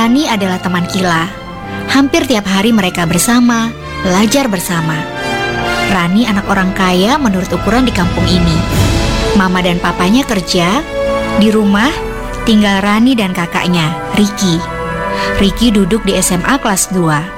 Rani adalah teman Kila. Hampir tiap hari mereka bersama, belajar bersama. Rani anak orang kaya menurut ukuran di kampung ini. Mama dan papanya kerja. Di rumah tinggal Rani dan kakaknya, Ricky. Ricky duduk di SMA kelas 2.